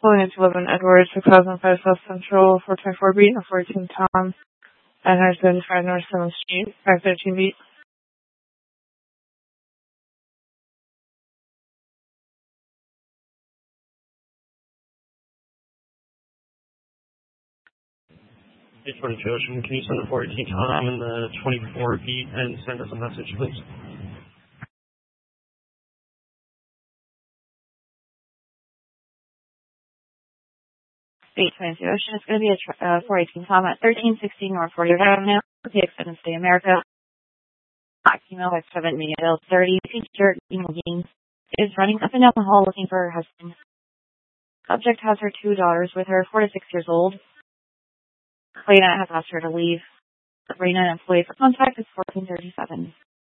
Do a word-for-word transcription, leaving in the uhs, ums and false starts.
Pulling into eleven Edwards, six thousand five South Central, four twenty-four beat, and fourteen Tom, nine seventy-five North seventh Street, five thirteen beat. eight twenty-two Ocean, can you send a fourteen Tom in the twenty-four beat and send us a message, please? eight twenty-two Ocean, it's going to be a uh, four eighteen Tom at thirteen sixty North fortieth Avenue, the Extended Stay America. Email by seven, media bill thirty, teacher, email Gaines, is running up and down the hall looking for her husband. Subject has her two daughters with her, four to six years old. Clayton has asked her to leave. Sabrina, an employee for contact, is fourteen thirty-seven.